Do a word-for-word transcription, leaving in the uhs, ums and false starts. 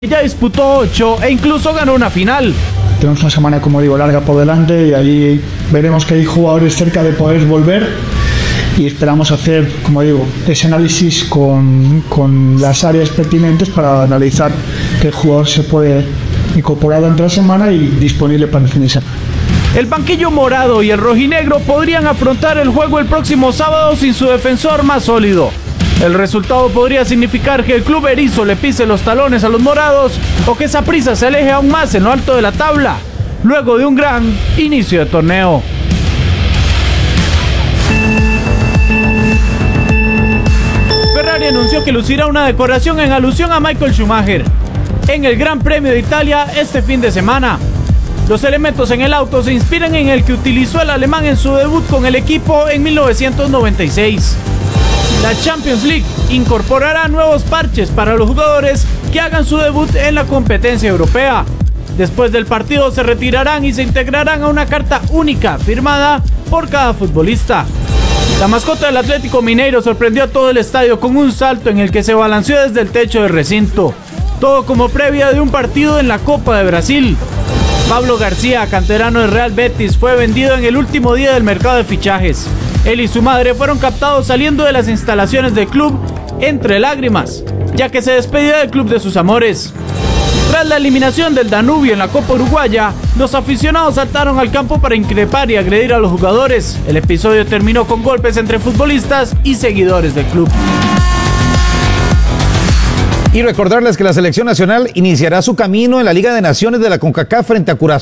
Ya disputó ocho e incluso ganó una final. Tenemos una semana, como digo, larga por delante y ahí veremos que hay jugadores cerca de poder volver y esperamos hacer, como digo, ese análisis con, con las áreas pertinentes para analizar que el jugador se puede incorporar durante la semana y disponible para el fin de semana. El banquillo morado y el rojinegro podrían afrontar el juego el próximo sábado sin su defensor más sólido. El resultado podría significar que el club erizo le pise los talones a los morados o que Saprissa se aleje aún más en lo alto de la tabla, luego de un gran inicio de torneo. Ferrari anunció que lucirá una decoración en alusión a Michael Schumacher en el Gran Premio de Italia este fin de semana. Los elementos en el auto se inspiran en el que utilizó el alemán en su debut con el equipo en mil novecientos noventa y seis. La Champions League incorporará nuevos parches para los jugadores que hagan su debut en la competencia europea. Después del partido se retirarán y se integrarán a una carta única firmada por cada futbolista. La mascota del Atlético Mineiro sorprendió a todo el estadio con un salto en el que se balanceó desde el techo del recinto. Todo como previa de un partido en la Copa de Brasil. Pablo García, canterano del Real Betis, fue vendido en el último día del mercado de fichajes. Él y su madre fueron captados saliendo de las instalaciones del club entre lágrimas, ya que se despedía del club de sus amores. Tras la eliminación del Danubio en la Copa Uruguaya, los aficionados saltaron al campo para increpar y agredir a los jugadores. El episodio terminó con golpes entre futbolistas y seguidores del club. Y recordarles que la selección nacional iniciará su camino en la Liga de Naciones de la CONCACAF frente a Curazao.